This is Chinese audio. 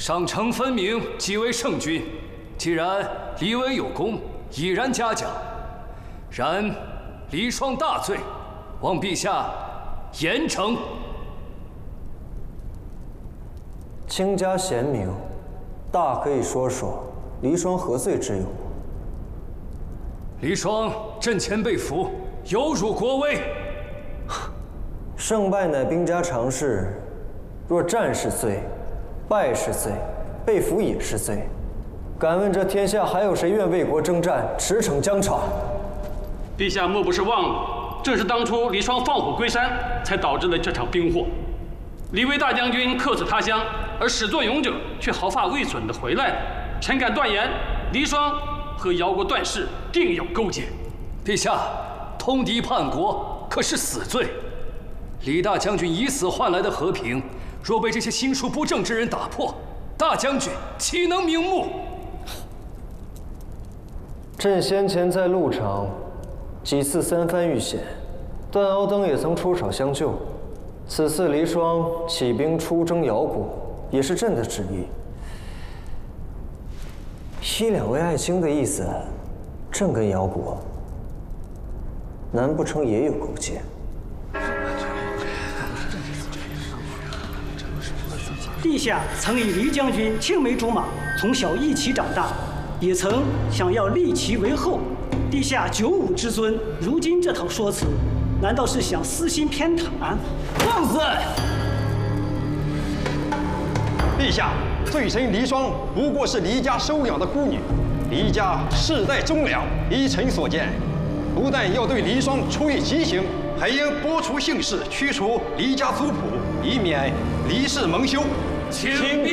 上承分明，即为圣君。既然李伟有功，已然嘉奖。然黎霜大罪，望陛下严惩。 卿家贤明，大可以说说黎霜何罪之有？ 黎霜阵前被俘，有辱国威。 胜败乃兵家常事，若战是罪，败是罪，被俘也是罪。敢问这天下还有谁愿为国征战，驰骋疆场？ 陛下莫不是忘了，正是当初黎霜放虎归山，才导致了这场兵祸。李卫大将军客死他乡，而始作俑者却毫发未损地回来了。臣敢断言，黎霜和姚国段氏定有勾结。 陛下，通敌叛国可是死罪。李大将军以死换来的和平，若被这些心术不正之人打破，大将军岂能瞑目？ 朕先前在路上几次三番遇险，段敖登也曾出手相救。此次黎霜起兵出征姚国，也是朕的旨意。依两位爱卿的意思，朕跟姚国，难不成也有勾结？ 陛下曾与黎将军青梅竹马，从小一起长大，也曾想要立其为后。陛下九五之尊，如今这套说辞，难道是想私心偏袒？ 放肆！ 陛下，罪臣黎霜不过是黎家收养的孤女，黎家世代忠良。依臣所见，不但要对黎霜处以极刑，还应剥除姓氏，驱除黎家族谱，以免黎氏蒙羞。 请